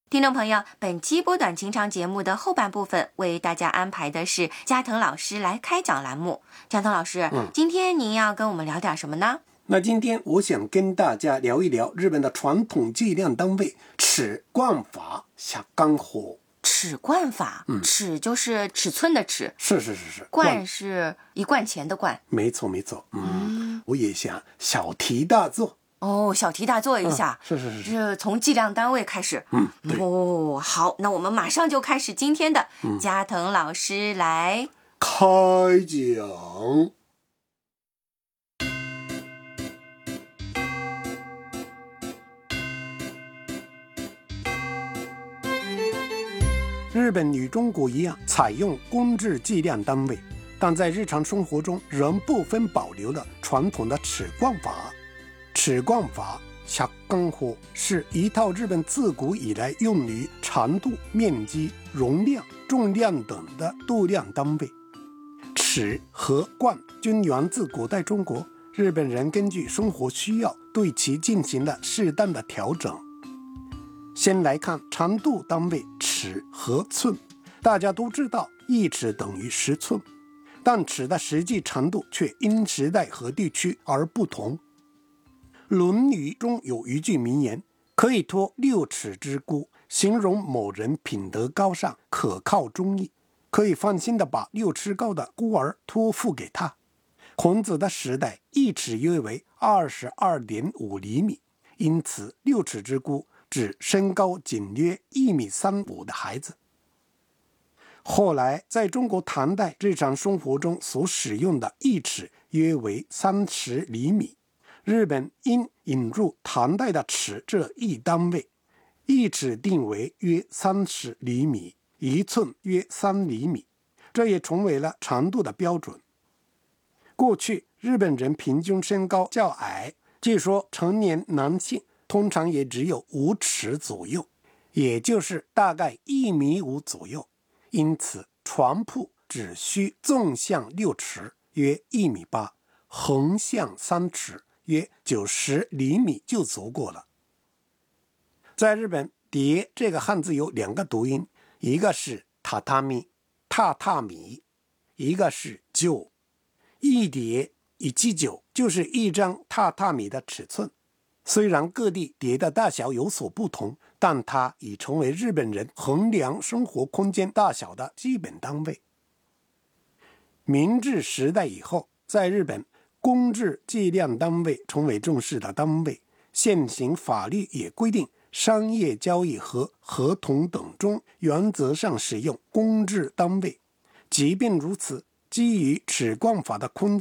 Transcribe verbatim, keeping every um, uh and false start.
听众朋友，本期波短情长节目的后半部分为大家安排的是加藤老师来开讲栏目。加藤老师、嗯、今天您要跟我们聊点什么呢？ 那今天我想跟大家聊一聊日本的传统计量单位尺贯法下干火。 尺贯法、嗯、尺就是尺寸的尺， 是是是是， 贯是一贯钱的贯， 没错没错。 嗯, 嗯我也想小题大做哦，小题大做一下、 嗯、是是 是, 是, 是从计量单位开始。 嗯，对。 哦，好，那我们马上就开始今天的、嗯、加藤老师来开讲。日本与中国一样采用公制计量单位，但在日常生活中仍部分保留了传统的尺贯法。尺贯法下干法是一套日本自古以来用于长度、面积、容量、重量等的度量单位。尺和贯均源自古代中国，日本人根据生活需要对其进行了适当的调整。先来看长度单位尺和寸，大家都知道一尺等于十寸，但尺的实际长度却因时代和地区而不同。论语中有一句名言，可以托六尺之孤，形容某人品德高尚，可靠忠义，可以放心地把六尺高的孤儿托付给他。孔子的时代，一尺约为 二十二点五厘米，因此六尺之孤指身高仅约一米三五的孩子。后来在中国唐代日常生活中所使用的一尺约为三十厘米，日本因引入唐代的尺这一单位，一尺定为约三十厘米，一寸约三厘米，这也成为了长度的标准。过去日本人平均身高较矮，据说成年男性通常也只有五尺左右，也就是大概一米五左右，因此床铺只需纵向六尺，约一米八，横向三尺，约九十厘米就足够了。在日本，叠这个汉字有两个读音，一个是榻榻米，榻榻米，一个是九，一叠一七九就是一张榻榻米的尺寸。虽然各地叠的大小有所不同，但它已成为日本人衡量生活空间大小的基本单位。明治时代以后，在日本公制计量单位成为正式的单位，现行法律也规定商业交易和合同等中原则上使用公制单位。即便如此，基于尺贯法的空间